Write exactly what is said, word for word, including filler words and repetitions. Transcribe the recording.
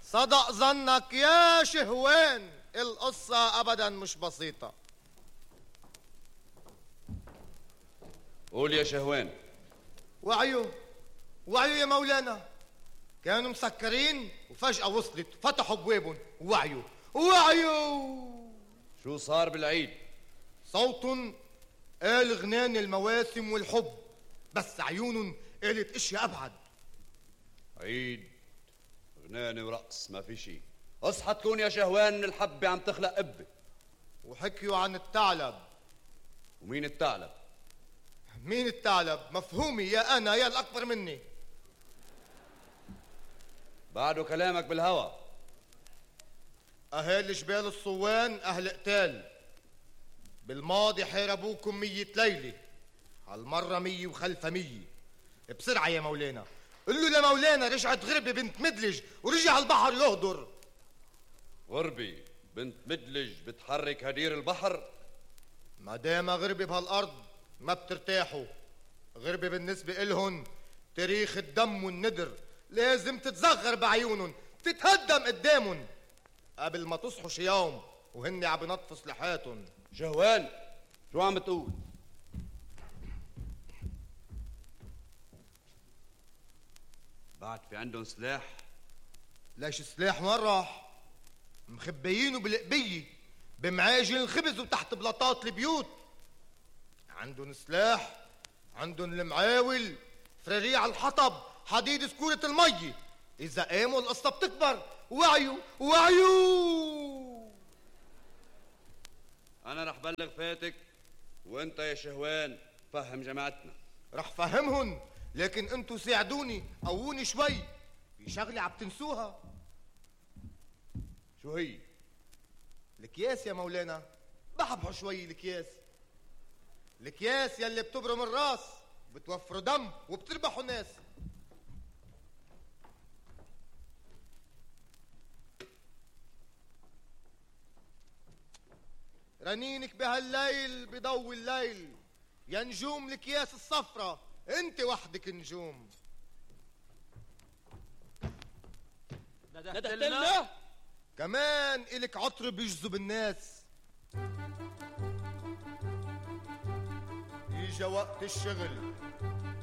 صدق ظنك يا شهوان، القصة أبدا مش بسيطة. قول يا شهوان. وعيوا وعيوا يا مولانا، كانوا مسكرين وفجأة وصلت فتحوا بوابهم ووعيوا وعيوا. شو صار بالعيد؟ صوت قال غنان المواسم والحب، بس عيونهم قالت اشياء ابعد. عيد غنانة ورقص ما في شي. اصحى تكون يا شهوان من الحبة عم تخلق قبة. وحكيوا عن الثعلب. ومين الثعلب؟ مين الثعلب؟ مفهومي يا انا يا الاكبر مني. بعده كلامك بالهوى. اهالي جبال الصوان اهل قتال، بالماضي حاربوكم مية ليلة، هالمرة مية وخلفها مية. بسرعة يا مولانا، قل له لمولانا رجعت غربة بنت مدلج ورجع البحر يهدر. غربي بنت مدلج بتحرك هدير البحر؟ ما دام غربة بهالأرض ما بترتاحوا. غربة بالنسبة إلهن تاريخ الدم والندر، لازم تتزغر بعيونن، تتهدم قدامن قبل ما تصحوا شي يوم وهن عم بنطفوا سلاحاتن. شهوان شو عم بتقول؟ بعد في عندهم سلاح؟ ليش سلاح وين راح؟ مخبيينه بالقبية بمعاجن الخبز وتحت بلاطات البيوت. عندهم سلاح، عندهم المعاول، فراريع الحطب، حديد سكورة المي. إذا قاموا القصة بتكبر. وعيوا وعيوا. أنا رح بلغ فاتك، وأنت يا شهوان فهم جماعتنا. رح فهمهن، لكن انتوا ساعدوني قووني شوي، في شغلة عم تنسوها. شو هي؟ الكياس يا مولانا، بحبحوا شوي الكياس. الكياس يلي بتبرم الراس، بتوفروا دم وبتربحوا ناس. رنينك بهالليل بضوي الليل، يا نجوم الكياس الصفرة، انت وحدك نجوم. ندهت لنا كمان إلك عطر بيجذب الناس. إجا وقت الشغل،